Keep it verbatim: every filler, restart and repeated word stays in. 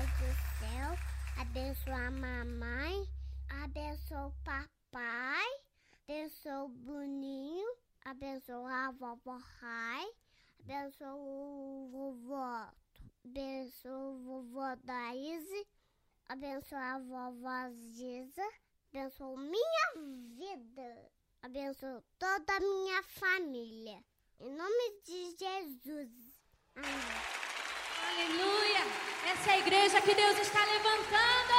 Pai do céu, abençoa a mamãe, abençoa o papai, abençoa o Boninho, abençoa a vovó Rai, abençoa o vovó, abençoa o vovó Daíse, abençoa a vovó Giza, abençoa minha vida, abençoa toda a minha família. Em nome de Jesus. Amém. Aleluia! Essa é a igreja que Deus está levantando.